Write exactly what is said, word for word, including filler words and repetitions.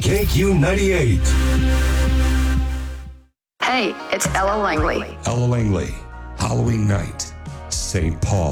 K Q ninety-eight. Hey, it's Ella Langley. Ella Langley, Halloween night, Saint Paul.